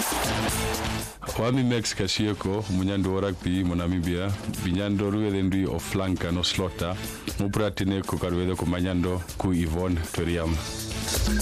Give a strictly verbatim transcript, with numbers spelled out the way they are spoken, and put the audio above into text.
Wami Max Kasieko, munyando wa rugby mo Namibia, binyando ruwele ndui o flanka no slota, mupratine ko karwele ko manyando ku Yvonne Toriam.